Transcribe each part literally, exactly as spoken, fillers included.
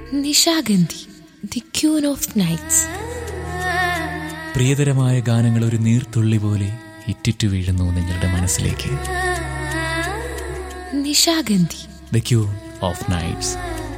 Nishagandhi, the queen of nights. പ്രിയതരമായ ഗാനങ്ങൾ ഒരു നീർത്തുള്ളി പോലെ ഇറ്റിറ്റു വീഴുന്നു നിങ്ങളുടെ മനസ്സിലേക്ക്. Nishagandhi, the queen of nights.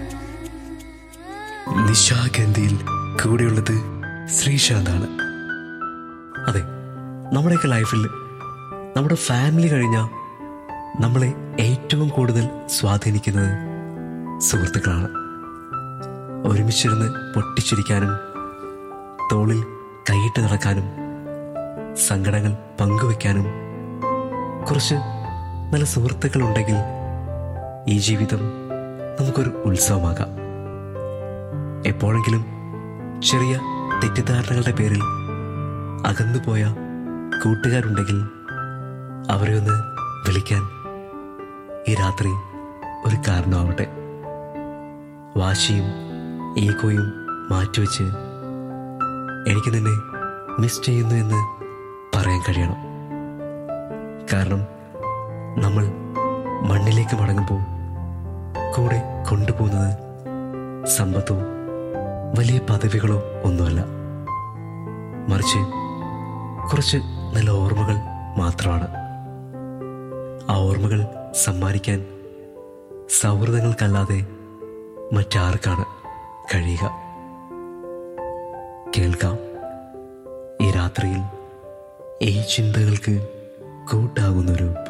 നിശാഗന്ധിയിൽ കൂടെയുള്ളത് ശ്രീശാന്താണ്. അതെ, നമ്മുടെയൊക്കെ ലൈഫിൽ നമ്മുടെ ഫാമിലി കഴിഞ്ഞാൽ നമ്മളെ ഏറ്റവും കൂടുതൽ സ്വാധീനിക്കുന്നത് സുഹൃത്തുക്കളാണ്. ഒരുമിച്ചിരുന്ന് പൊട്ടിച്ചിരിക്കാനും തോളിൽ കൈയിട്ട് നടക്കാനും സങ്കടങ്ങൾ പങ്കുവെക്കാനും കുറച്ച് നല്ല സുഹൃത്തുക്കളുണ്ടെങ്കിൽ ഈ ജീവിതം നമുക്കൊരു ഉത്സവമാകാം. എപ്പോഴെങ്കിലും ചെറിയ തെറ്റിദ്ധാരണകളുടെ പേരിൽ അകന്നുപോയ കൂട്ടുകാരുണ്ടെങ്കിൽ അവരെ ഒന്ന് വിളിക്കാൻ ഈ രാത്രി ഒരു കാരണമാവട്ടെ. വാശിയും ഈഗോയും മാറ്റിവെച്ച് എനിക്ക് നിന്നെ മിസ് ചെയ്യുന്നു എന്ന് പറയാൻ കഴിയണം. കാരണം നമ്മൾ മണ്ണിലേക്ക് മടങ്ങുമ്പോൾ കൂടെ കൊണ്ടുപോകുന്നത് സമ്പത്തോ വലിയ പദവികളോ ഒന്നുമല്ല, മറിച്ച് കുറച്ച് നല്ല ഓർമ്മകൾ മാത്രമാണ്. ആ ഓർമ്മകൾ സമ്മാനിക്കാൻ സൗഹൃദങ്ങൾക്കല്ലാതെ മറ്റാർക്കാണ് കഴിയുക? കേൾക്കാം ഈ രാത്രിയിൽ ഈ ചിന്തകൾക്ക് കൂട്ടാകുന്നൊരു